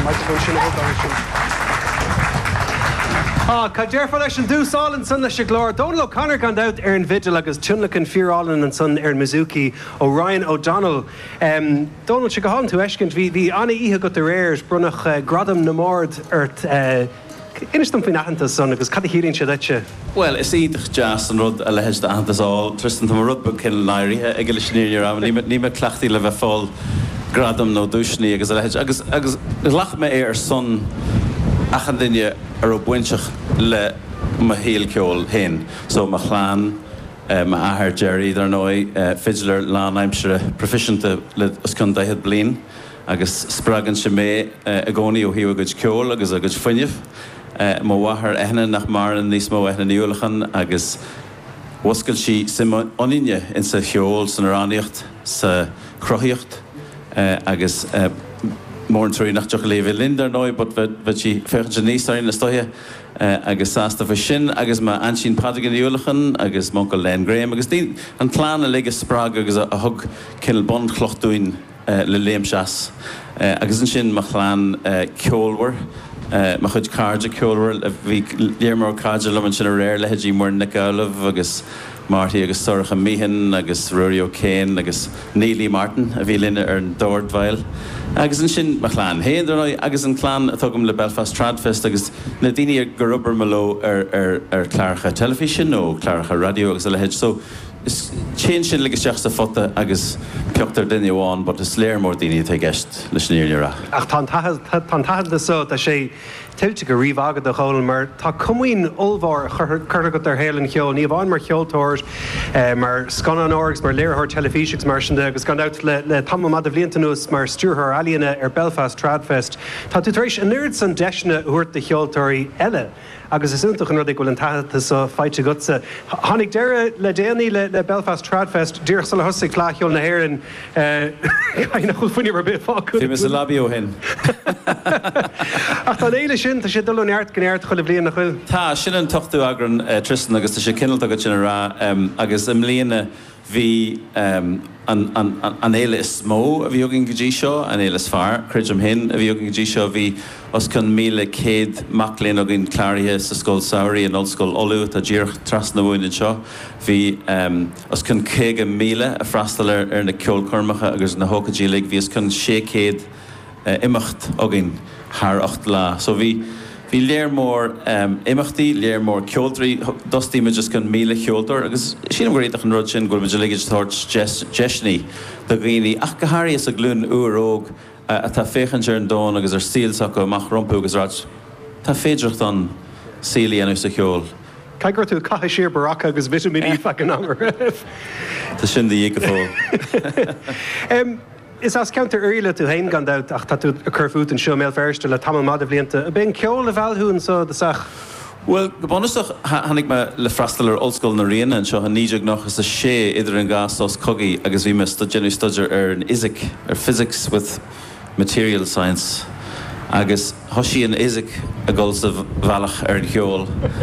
Cadir for leis an dúsáil an san leis glór Donal O'Connor gan out ar an vigil agus tunlachan fiorálinn an san ar Mizuki ó Ryan O'Donnell. Donal si go háin tú eiscint hí anna ihe go a réirs brunach gradam na mórd art inistam faoin ahantas son agus cad híríonn se deite? Well, is iadach jazz an rud a lehéis de ahantas á Tristan tá rud bu cin leirithe ag le sníir am ní me clachtaí le bheith fáil gradam nó dúisnaí agus a lehéis agus lach me ar son achan duine ar ó buinteach le ma héal ceol hen. So ma chláán, ma ahar Jerry dar nói, fiddler lá aimsere proficiente le oscon daithid blin, agus spragan se mé a gcónaí ó hiú agad ceol agus agad fuineh. Ma wahar ehna nach maran níos mó ehna níolachan agus wascail si sima oninne in sa cheol san aráníocht sa crochíocht agus mór an trúí nach teach léomh lindar nói, but bheit si féchan níos arin na stoithe agus sásta fa sin agus ma ansín padagan níolachan agus Moncal Len Graham agus dín an plán a léige sprág agus a thug cinnal bon chlochtúin le léim seas agus an sin ma chláán ceolhar ma chud cardja ceolhar a bhí léarmór cardja le an sin a réir le hedí mór Nicolah agus Marty agus Sorcha Meehan agus Rory O'Kane agus Neely Martin a bhí linne ar an Dordvail agus an sin ma chláán héidir agus an chláán a tugam le Belfast Tradfest agus na daoine go rubar maló ar clárcha television ó clárcha radio agus a le heid so is chéan sin legus teach sa fota agus peachtar duine bháin, but is léir mór daoine tá gceist leis níorra. Ach tá taithid so tá sé tiltte go riomhagad a choil mar tá cumhaoin olbhar chuir go ar héalann cheol, ní bháin mar cheoltóir mar scanan orgs mar léirthir telefíseach mar sin agus gan out le tamamad a bbliantanús mar stúrthar alíonna ar Belfast Tradfest. Tá tú éis an nuirt san deisna thuirt de cheoltóirí eile agus is úntaach an rud ag bhfuil an taithid so feite gutsa. Tháinig deire le déanaí le Belfast Tradfest dír sa le thosaigh cláithcheol na hÉireann caiinna chuil fuinine mar bit fáú. Bhí mis a labí ó hin. Ach tá éile sin tá sé dul neart gnéart chuil bblion nach chuil. Tá sin an tochtú agran Tristan agus tá sé cinnal agad sin rá agus im líana bhí an éile is mó a bhí ogin go dtí seo, an éile is fearr, chuidim hin a bhí ogin go dtí seo bhí os chun 1,100 maclín agin cláirithe sa Scoil Saoirí an Ollscoil Olú a ddíoch tras na bhúin seo. Bhí os chun 100,000 a freastal ar na ceolcormacha agus na hócadílaigh bhí os chun 600 imacht agin thar 8 lá. So bhí léir mór imachtaí, léir mór ceoltarí, dostí me just chun 1,000 ceoltóir, agus sin goréiteach an rud sin goil me ligid thart deisnaí do ghaoine ach go háirí is a glún uaróg a tá féchan ar an dón agus ar síalsach go amach rompú agus ráid. Tá féidireacht an sílaí anú sa cheol. Caigur tú caiith siar baracha agus vitamin E fecin amar. Tá sin de dhéic fó. Is as counter earlier to hein gan out ach tatu a curfút and show mail first le tamil mad blianta a ben ceol le valhún so the sach. Well, go bonusach hannig me le freastalar Ollscoil na Riana an seo níideag nach is a sé idir an gas os cogaí agus bhí me genú studier ar an isic ar physics with material science agus hoshi an isic a gol sa bhealach ar an cheol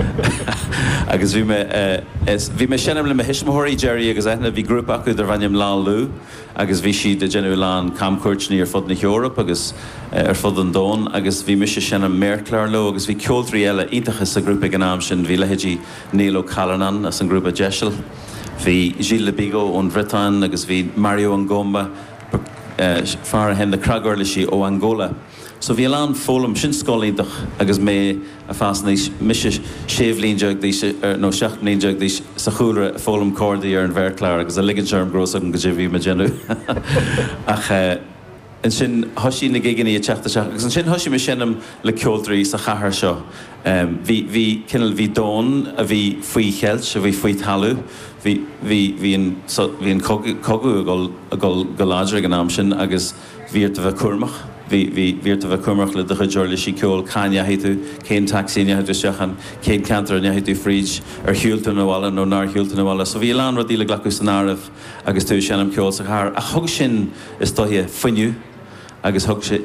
agus bhí me sinnam le me hismóirí Jerry agus eithna bhí grúp acu ar bhainnim lá lú agus bhí si de genú lán camcuirtní ar fud na Eorop agus ar fud an dón agus bhí me sinnam merclár lo agus bhí ceoltarí eile ítachas a grúpa gan am sin bhí lehéidí Neil O'Callaghan as an grúpa Jeisiil bhí Gilles Lebigo ón Bhretáin agus bhí Mario Ngomba far hen na cragor le si ó Angola. So bhí lán fólam sin scoilídach agus mé a fásnaí mis séhlíondeag nó seaachlíondeag dí sa chúra fólam códaí ar an bhharclár agus a ligansarm gros an go bhí me genú. Ach an sin thosaí na giganí a teachtaseach agus an sin thosaí me sinnam le ceoltarí sa chathair seo. Bhí cinnal bhí dón a bhí faoi cheilt a bhí faoi talú. Bhí an cogu a go láidir an am sin agus bhíart a bheith cuamach. Bhíart a bheith cuamach le do chuideir le sí ceol cáin neithú, cén taxí neithú seachan, cén cantar neithú fríd ar hiúlta na bhla nó nar hiúlta na bhla. So bhí lán rodí le ghlacu san áireamh agus tú seanam ceol sa char. A thug sin is dóthe fuinniu agus thug